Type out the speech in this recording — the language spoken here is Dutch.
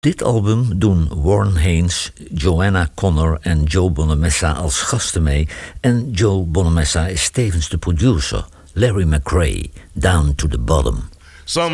Dit album doen Warren Haynes, Joanna Connor en Joe Bonamessa als gasten mee. En Joe Bonamessa is tevens de producer. Larry McRae, Down to the Bottom.